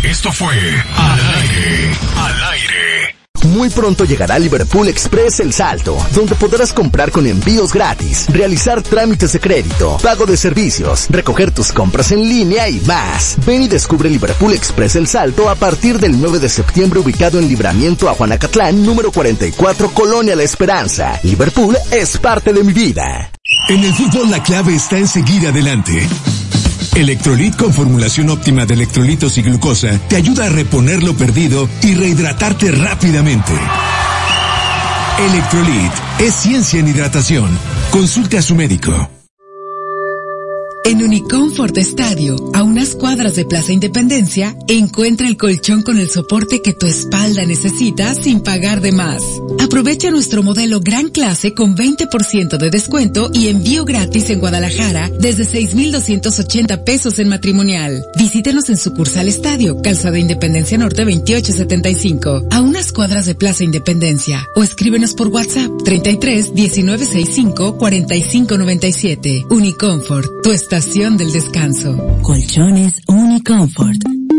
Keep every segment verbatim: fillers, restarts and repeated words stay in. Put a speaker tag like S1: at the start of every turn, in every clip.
S1: Esto fue Al Aire, Al Aire.
S2: Muy pronto llegará Liverpool Express El Salto, donde podrás comprar con envíos gratis, realizar trámites de crédito, pago de servicios, recoger tus compras en línea y más. Ven y descubre Liverpool Express El Salto a partir del nueve de septiembre, ubicado en Libramiento a Juanacatlán, número cuarenta y cuatro, Colonia La Esperanza. Liverpool es parte de mi vida.
S3: En el fútbol la clave está en seguir adelante. Electrolit con formulación óptima de electrolitos y glucosa te ayuda a reponer lo perdido y rehidratarte rápidamente. Electrolit es ciencia en hidratación. Consulte a su médico.
S4: En Unicomfort Estadio, a unas cuadras de Plaza Independencia, encuentra el colchón con el soporte que tu espalda necesita sin pagar de más. Aprovecha nuestro modelo Gran Clase con veinte por ciento de descuento y envío gratis en Guadalajara desde seis mil doscientos ochenta pesos en matrimonial. Visítenos en sucursal Estadio, Calzada Independencia Norte veintiocho setenta y cinco, a unas cuadras de Plaza Independencia, o escríbenos por WhatsApp treinta y tres diecinueve sesenta y cinco cuarenta y cinco noventa y siete. Unicomfort, tu estación del descanso.
S5: Colchones Unicomfort,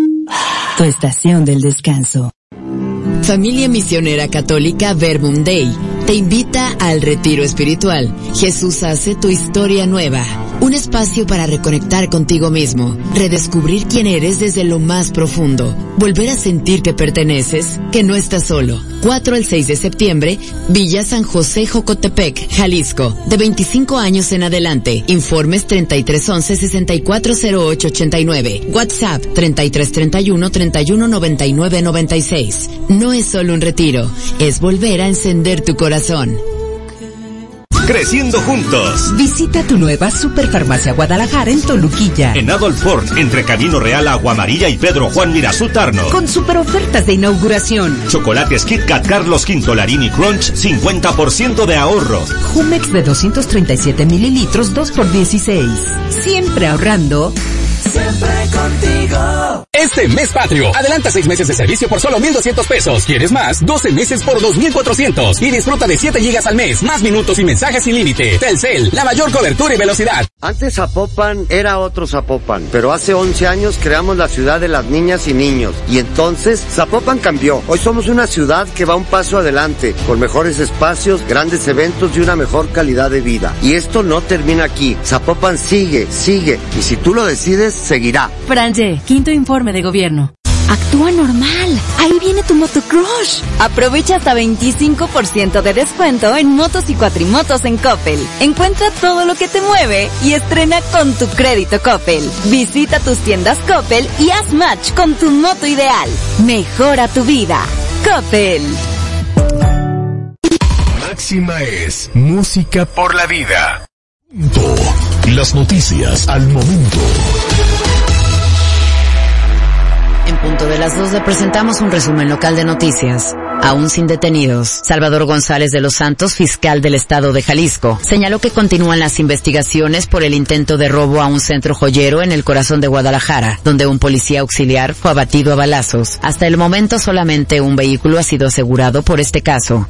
S5: tu estación del descanso.
S6: Familia Misionera Católica Verbum Dei te invita al Retiro Espiritual. Jesús hace tu historia nueva. Un espacio para reconectar contigo mismo, redescubrir quién eres desde lo más profundo, volver a sentir que perteneces, que no estás solo. cuatro al seis de septiembre, Villa San José Jocotepec, Jalisco, de veinticinco años en adelante. Informes treinta y tres once sesenta y cuatro cero ocho ochenta y nueve. WhatsApp treinta y tres treinta y uno treinta y uno noventa y nueve noventa y seis. No es solo un retiro, es volver a encender tu corazón.
S7: Creciendo juntos.
S5: Visita tu nueva Superfarmacia Guadalajara en Toluquilla.
S7: En Adolf Ford, entre Camino Real, Agua Amarilla y Pedro Juan Mirazú Tarno.
S5: Con super ofertas de inauguración.
S7: Chocolates Kit Kat Carlos V Larini Crunch, cincuenta por ciento de ahorro.
S5: Jumex de doscientos treinta y siete mililitros, dos por dieciséis. Siempre ahorrando.
S8: Siempre contigo.
S9: Este mes patrio, adelanta seis meses de servicio por solo mil doscientos pesos. ¿Quieres más? doce meses por dos mil cuatrocientos. Y disfruta de siete gigas al mes, más minutos y mensajes sin límite. Telcel, la mayor cobertura y velocidad.
S10: Antes Zapopan era otro Zapopan, pero hace once años creamos la ciudad de las niñas y niños. Y entonces, Zapopan cambió. Hoy somos una ciudad que va un paso adelante, con mejores espacios, grandes eventos y una mejor calidad de vida. Y esto no termina aquí. Zapopan sigue, sigue. Y si tú lo decides, seguirá.
S11: Franje, quinto informe de gobierno.
S12: Actúa normal. Ahí viene tu motocrush. Aprovecha hasta veinticinco por ciento de descuento en motos y cuatrimotos en Coppel. Encuentra todo lo que te mueve y estrena con tu crédito Coppel. Visita tus tiendas Coppel y haz match con tu moto ideal. Mejora tu vida. Coppel.
S1: Máxima es música por la vida. Las noticias al momento.
S6: En punto de las dos le presentamos un resumen local de noticias. Aún sin detenidos, Salvador González de los Santos, fiscal del estado de Jalisco, señaló que continúan las investigaciones por el intento de robo a un centro joyero en el corazón de Guadalajara, donde un policía auxiliar fue abatido a balazos. Hasta el momento solamente un vehículo ha sido asegurado por este caso.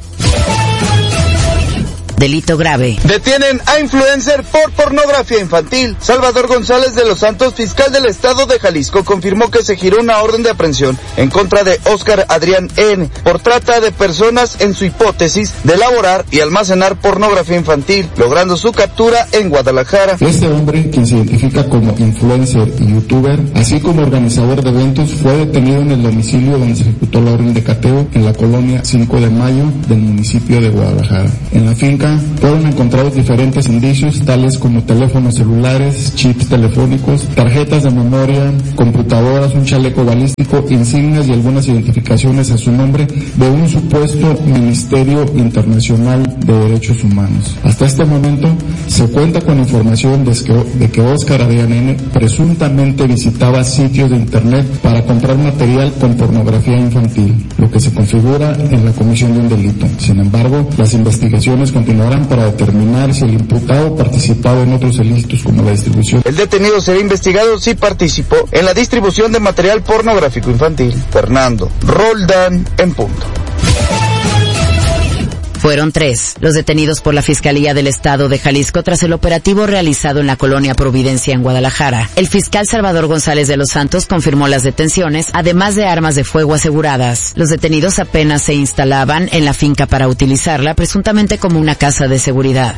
S6: Delito grave.
S13: Detienen a influencer por pornografía infantil. Salvador González de los Santos, fiscal del estado de Jalisco, confirmó que se giró una orden de aprehensión en contra de Óscar Adrián N. por trata de personas en su hipótesis de elaborar y almacenar pornografía infantil, logrando su captura en Guadalajara.
S14: Este hombre, quien se identifica como influencer y youtuber, así como organizador de eventos, fue detenido en el domicilio donde se ejecutó la orden de cateo en la colonia cinco de mayo del municipio de Guadalajara. En la finca fueron encontrados diferentes indicios tales como teléfonos celulares, chips telefónicos, tarjetas de memoria, computadoras, un chaleco balístico, insignias y algunas identificaciones a su nombre de un supuesto Ministerio Internacional de Derechos Humanos. Hasta este momento se cuenta con información de que, de que Óscar Adrián N. presuntamente visitaba sitios de internet para comprar material con pornografía infantil, lo que se configura en la comisión de un delito. Sin embargo, las investigaciones continuarán para determinar si el imputado participaba en otros delitos como la distribución.
S13: El detenido será investigado si participó en la distribución de material pornográfico infantil. Fernando Roldán, en punto.
S6: Fueron tres los detenidos por la Fiscalía del Estado de Jalisco tras el operativo realizado en la colonia Providencia en Guadalajara. El fiscal Salvador González de los Santos confirmó las detenciones, además de armas de fuego aseguradas. Los detenidos apenas se instalaban en la finca para utilizarla, presuntamente como una casa de seguridad.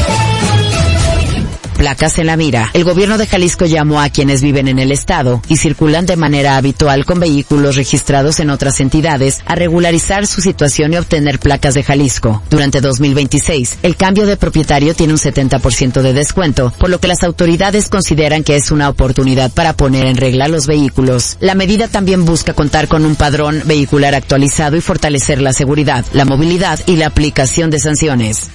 S6: Placas en la mira. El gobierno de Jalisco llamó a quienes viven en el estado y circulan de manera habitual con vehículos registrados en otras entidades a regularizar su situación y obtener placas de Jalisco. Durante dos mil veintiséis, el cambio de propietario tiene un setenta por ciento de descuento, por lo que las autoridades consideran que es una oportunidad para poner en regla los vehículos. La medida también busca contar con un padrón vehicular actualizado y fortalecer la seguridad, la movilidad y la aplicación de sanciones.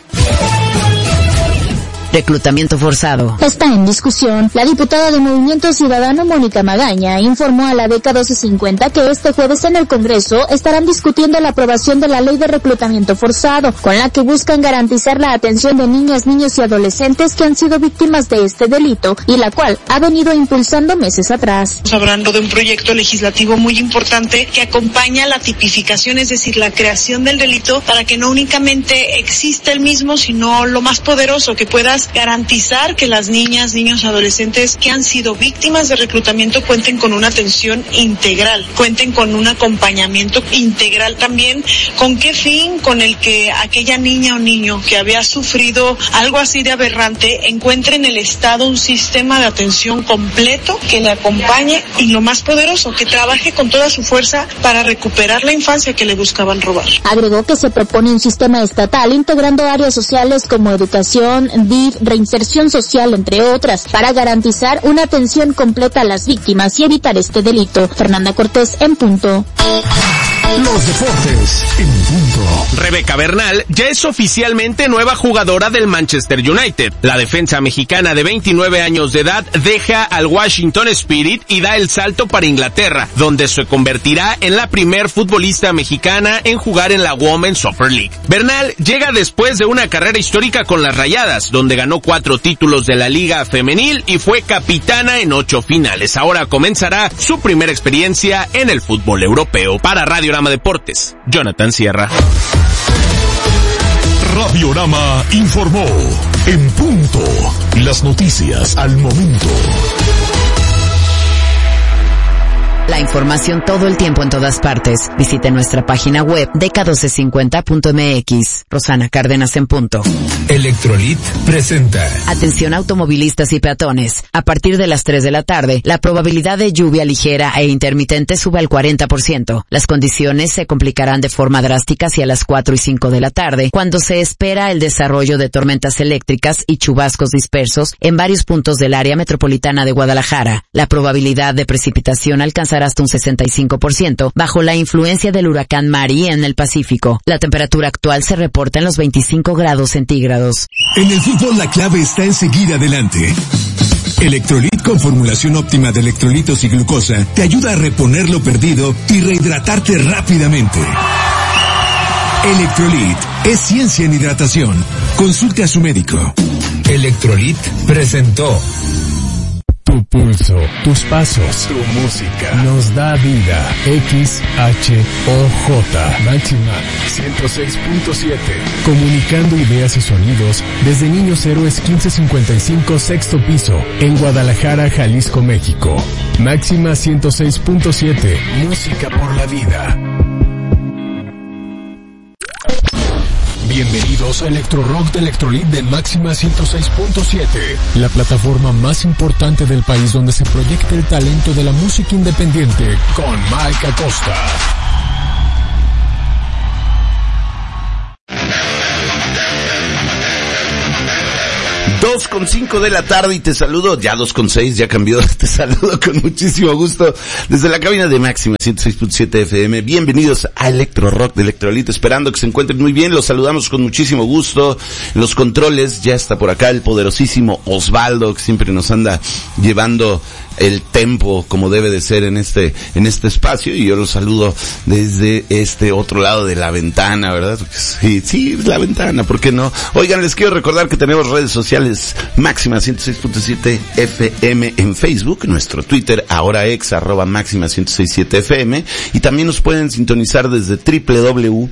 S6: Reclutamiento forzado.
S15: Está en discusión. La diputada de Movimiento Ciudadano, Mónica Magaña, informó a la D E C A doce cincuenta que este jueves en el Congreso estarán discutiendo la aprobación de la ley de reclutamiento forzado, con la que buscan garantizar la atención de niñas, niños y adolescentes que han sido víctimas de este delito y la cual ha venido impulsando meses atrás.
S16: Estamos hablando de un proyecto legislativo muy importante que acompaña la tipificación, es decir, la creación del delito para que no únicamente exista el mismo, sino lo más poderoso, que puedas garantizar que las niñas, niños, adolescentes que han sido víctimas de reclutamiento cuenten con una atención integral, cuenten con un acompañamiento integral también. ¿Con qué fin? Con el que aquella niña o niño que había sufrido algo así de aberrante encuentre en el Estado un sistema de atención completo que le acompañe y, lo más poderoso, que trabaje con toda su fuerza para recuperar la infancia que le buscaban robar.
S15: Agregó que se propone un sistema estatal integrando áreas sociales como educación, D I F, reinserción social, entre otras, para garantizar una atención completa a las víctimas y evitar este delito. Fernanda Cortés, en punto.
S1: Los deportes en punto.
S17: Rebeca Bernal ya es oficialmente nueva jugadora del Manchester United. La defensa mexicana de veintinueve años de edad deja al Washington Spirit y da el salto para Inglaterra, donde se convertirá en la primer futbolista mexicana en jugar en la Women's Super League. Bernal llega después de una carrera histórica con las Rayadas, donde ganó cuatro títulos de la Liga Femenil y fue capitana en ocho finales. Ahora comenzará su primera experiencia en el fútbol europeo. Para Radiorama Deportes, Jonathan Sierra.
S1: Radiorama informó en punto. Las noticias al momento.
S6: La información todo el tiempo en todas partes. Visite nuestra página web D E C A doce cincuenta punto M X. Rosana Cárdenas en punto.
S3: Electrolit presenta.
S6: Atención automovilistas y peatones. A partir de las tres de la tarde, la probabilidad de lluvia ligera e intermitente sube al cuarenta por ciento. Las condiciones se complicarán de forma drástica hacia las cuatro y cinco de la tarde, cuando se espera el desarrollo de tormentas eléctricas y chubascos dispersos en varios puntos del área metropolitana de Guadalajara. La probabilidad de precipitación alcanzará hasta un sesenta y cinco por ciento bajo la influencia del huracán Mari en el Pacífico. La temperatura actual se reporta en los veinticinco grados centígrados.
S3: En el fútbol la clave está en seguir adelante. Electrolit con formulación óptima de electrolitos y glucosa te ayuda a reponer lo perdido y rehidratarte rápidamente. Electrolit es ciencia en hidratación. Consulte a su médico. Electrolit presentó.
S1: Tu pulso, tus pasos, tu música, nos da vida. X H O J, Máxima ciento seis punto siete. Comunicando ideas y sonidos desde Niños Héroes quince cincuenta y cinco, sexto piso, en Guadalajara, Jalisco, México. Máxima ciento seis punto siete, música por la vida. Bienvenidos a Electro Rock de Electrolit de Máxima ciento seis punto siete, la plataforma más importante del país donde se proyecta el talento de la música independiente con Mike Acosta.
S18: Dos con cinco de la tarde y te saludo, ya dos con seis, ya cambió, te saludo con muchísimo gusto desde la cabina de Máxima ciento seis punto siete F M. Bienvenidos a Electro Rock de Electrolit, esperando que se encuentren muy bien, los saludamos con muchísimo gusto. En los controles ya está por acá el poderosísimo Osvaldo, que siempre nos anda llevando el tempo como debe de ser en este en este espacio, y yo los saludo desde este otro lado de la ventana, ¿verdad? Sí, sí, la ventana, ¿por qué no? Oigan, les quiero recordar que tenemos redes sociales, Máxima ciento seis punto siete F M en Facebook, nuestro Twitter, ahora ex, arroba Máxima ciento seis punto siete F M, y también nos pueden sintonizar desde doble u doble u doble u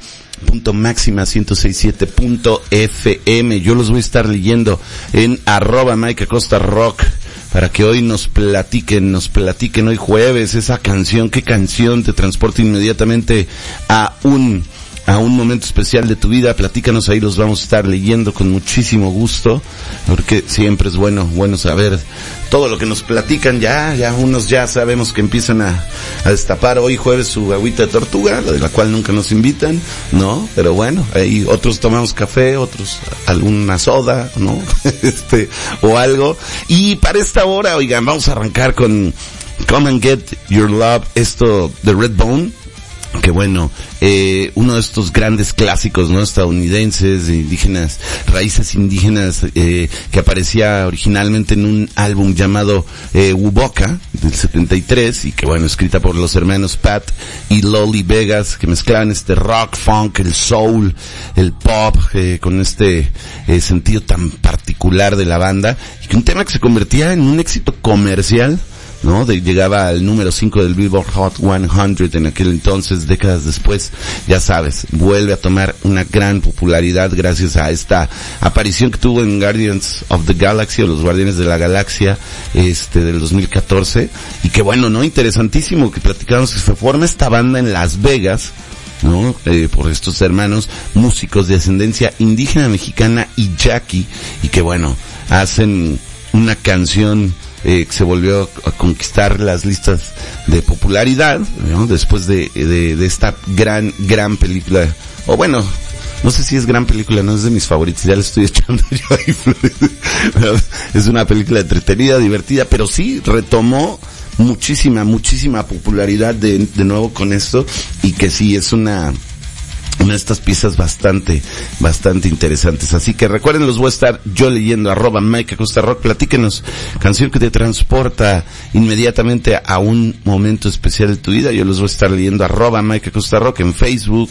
S18: punto máxima ciento sesenta y siete punto f m. Yo los voy a estar leyendo en arroba Mike Acosta Rock, para que hoy nos platiquen, nos platiquen hoy jueves esa canción, qué canción te transporta inmediatamente a un, a un momento especial de tu vida. Platícanos, ahí los vamos a estar leyendo con muchísimo gusto, porque siempre es bueno, bueno saber todo lo que nos platican. Ya, ya unos ya sabemos que empiezan a, a destapar hoy jueves su agüita de tortuga, la de la cual nunca nos invitan, ¿no? Pero bueno, ahí otros tomamos café, otros alguna soda, ¿no? este, o algo. Y para esta hora, oigan, vamos a arrancar con Come and Get Your Love, esto de Redbone. Que bueno, eh, uno de estos grandes clásicos, ¿no? Estadounidenses, indígenas, raíces indígenas, eh, que aparecía originalmente en un álbum llamado, eh, Wuboka, del setenta y tres, y que bueno, escrita por los hermanos Pat y Loli Vegas, que mezclaban este rock, funk, el soul, el pop, eh, con este, eh, sentido tan particular de la banda, y que un tema que se convertía en un éxito comercial, ¿no? De, llegaba al número cinco del Billboard Hot cien en aquel entonces, décadas después, ya sabes, vuelve a tomar una gran popularidad gracias a esta aparición que tuvo en Guardians of the Galaxy, o los Guardianes de la Galaxia, este, del dos mil catorce, y que bueno, ¿no? Interesantísimo que platicamos que se forma esta banda en Las Vegas, ¿no? Eh, por estos hermanos músicos de ascendencia indígena, mexicana y yaqui, y que bueno, hacen una canción Eh, que se volvió a conquistar las listas de popularidad, ¿no? Después de, de, de esta gran, gran película, o bueno, no sé si es gran película, no es de mis favoritos, ya le estoy echando yo ahí flores. Es una película entretenida, divertida, pero sí retomó muchísima, muchísima popularidad de, de nuevo con esto, y que sí es una... una de estas piezas bastante, bastante interesantes. Así que recuerden, los voy a estar yo leyendo, arroba Mike Acosta Rock. Platíquenos, canción que te transporta inmediatamente a un momento especial de tu vida. Yo los voy a estar leyendo, arroba Mike Acosta Rock, en Facebook,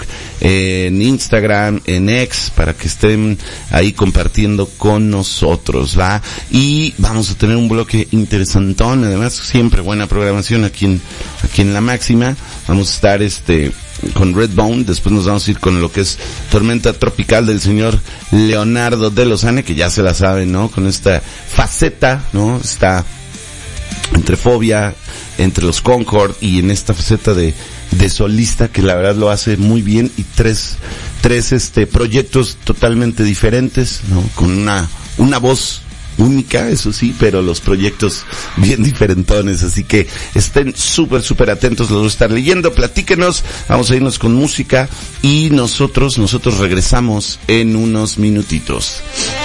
S18: en Instagram, en X, para que estén ahí compartiendo con nosotros, ¿va? Y vamos a tener un bloque interesantón, además siempre buena programación aquí en, aquí en La Máxima. Vamos a estar este... con Redbone, después nos vamos a ir con lo que es Tormenta Tropical del señor Leonardo de Lozane, que ya se la saben, ¿no? Con esta faceta, ¿no? Está entre Fobia, entre los Concord, y en esta faceta de, de solista, que la verdad lo hace muy bien, y tres, tres este, proyectos totalmente diferentes, ¿no? Con una, una voz única, eso sí, pero los proyectos bien diferentones, así que estén súper, súper atentos, los voy a estar leyendo. Platíquenos, vamos a irnos con música, y nosotros, nosotros regresamos en unos minutitos.